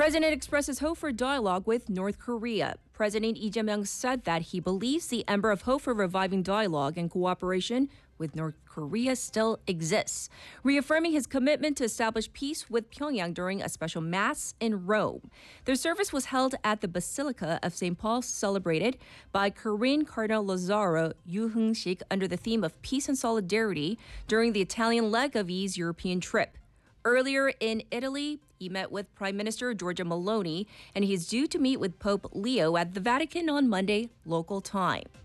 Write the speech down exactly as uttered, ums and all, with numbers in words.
President expresses hope for dialogue with North Korea. President Lee Jae-myung said that he believes the ember of hope for reviving dialogue and cooperation with North Korea still exists, reaffirming his commitment to establish peace with Pyongyang during a special mass in Rome. Their service was held at the Basilica of Saint Paul, celebrated by Korean Cardinal Lazzaro Yuhung-sik under the theme of peace and solidarity during the Italian leg of Lee's European trip. Earlier in Italy, he met with Prime Minister Giorgia Meloni, and he is due to meet with Pope Leo at the Vatican on Monday, local time.